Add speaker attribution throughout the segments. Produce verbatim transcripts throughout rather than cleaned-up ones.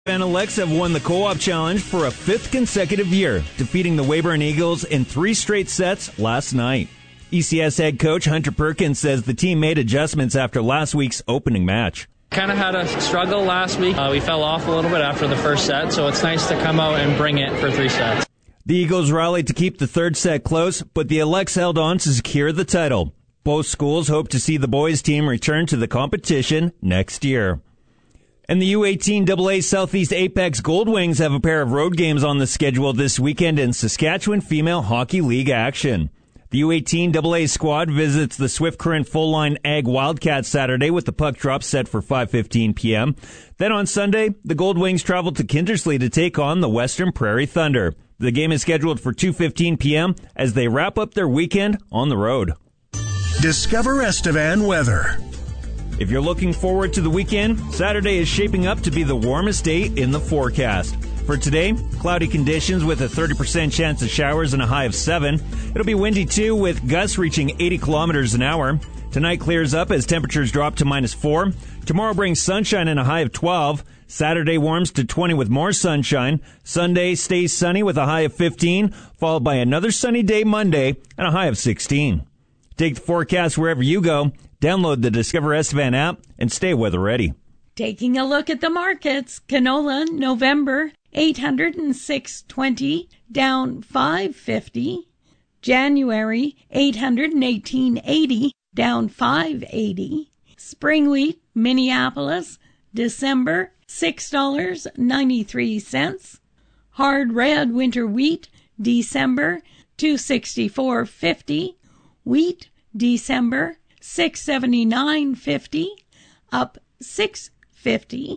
Speaker 1: Van Alex have won the Co-op Challenge for a fifth consecutive year, defeating the Weyburn Eagles in three straight sets last night. E C S head coach Hunter Perkins says the team made adjustments after last week's opening match.
Speaker 2: Kind of had a struggle last week. Uh, we fell off a little bit after the first set, so it's nice to come out and bring it for three sets.
Speaker 1: The Eagles rallied to keep the third set close, but the Alex held on to secure the title. Both schools hope to see the boys' team return to the competition next year. And the U eighteen double A Southeast Apex Goldwings have a pair of road games on the schedule this weekend in Saskatchewan Female Hockey League action. The U eighteen double A squad visits the Swift Current Full Line Ag Wildcats Saturday with the puck drop set for five fifteen p.m. Then on Sunday, the Goldwings travel to Kindersley to take on the Western Prairie Thunder. The game is scheduled for two fifteen p.m. as they wrap up their weekend on the road.
Speaker 3: Discover Estevan weather.
Speaker 1: If you're looking forward to the weekend, Saturday is shaping up to be the warmest day in the forecast. For today, cloudy conditions with a thirty percent chance of showers and a high of seven. It'll be windy too, with gusts reaching eighty kilometers an hour. Tonight clears up as temperatures drop to minus four. Tomorrow brings sunshine and a high of twelve. Saturday warms to twenty with more sunshine. Sunday stays sunny with a high of fifteen, followed by another sunny day Monday and a high of sixteen. Take the forecast wherever you go. Download the Discover Estevan app and stay weather ready.
Speaker 4: Taking a look at the markets, canola November eight hundred six twenty down five fifty. January eight hundred eighteen eighty down five eighty. Spring wheat Minneapolis December six dollars and ninety-three cents. Hard red winter wheat December two sixty-four fifty. Wheat December six seventy-nine fifty, up six fifty.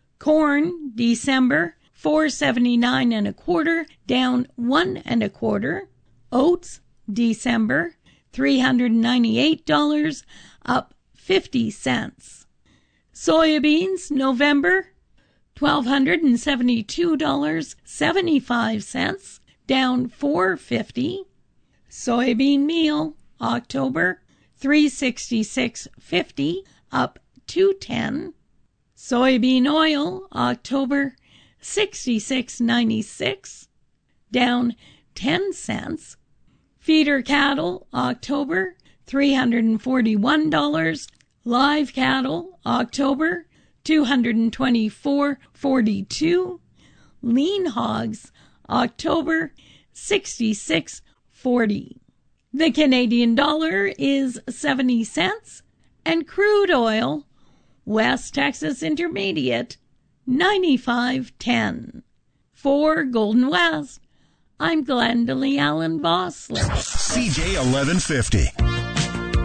Speaker 4: Corn December four seventy-nine and a quarter, down one and a quarter. Oats December three hundred ninety-eight dollars, up fifty cents. Soybeans November twelve hundred seventy-two dollars and seventy-five cents, down four fifty. Soybean meal October three sixty-six fifty, up two ten. Soybean oil October sixty-six ninety-six, down ten cents. Feeder cattle October three hundred forty-one dollars. Live cattle October two hundred twenty-four forty-two. Lean hogs October sixty-six forty. The Canadian dollar is seventy cents, and crude oil, West Texas Intermediate, ninety-five ten. For Golden West, I'm Glendalee Allen Vossler.
Speaker 3: C J eleven fifty.